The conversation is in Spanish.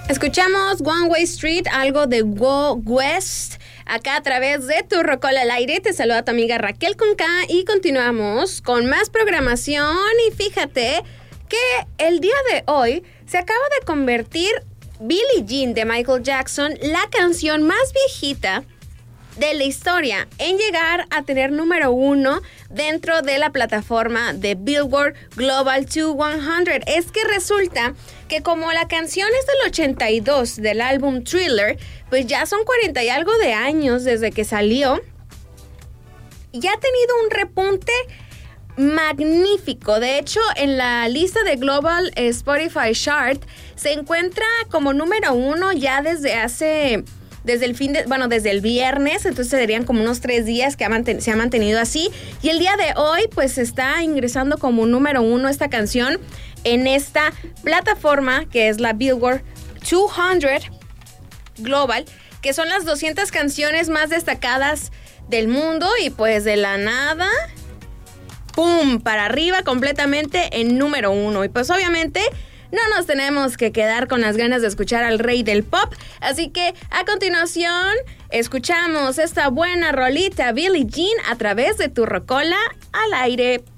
Escuchamos One Way Street, algo de Go West, acá a través de Tu Rocola al Aire. Te saluda tu amiga Raquel con K y continuamos con más programación. Y fíjate que el día de hoy se acaba de convertir Billie Jean de Michael Jackson, la canción más viejita de la historia en llegar a tener número 1 dentro de la plataforma de Billboard Global 200. Es que resulta que como la canción es del 82 del álbum Thriller, pues ya son 40 y algo de años desde que salió, y ha tenido un repunte magnífico. De hecho, en la lista de Global Spotify Chart se encuentra como número 1 ya desde el viernes, entonces serían como unos 3 días que se ha mantenido así. Y el día de hoy, pues está ingresando como número 1 esta canción en esta plataforma que es la Billboard 200 Global, que son las 200 canciones más destacadas del mundo. Y pues de la nada, ¡pum!, para arriba completamente en número 1. Y pues obviamente no nos tenemos que quedar con las ganas de escuchar al rey del pop, así que a continuación escuchamos esta buena rolita Billie Jean a través de Tu Rocola al Aire.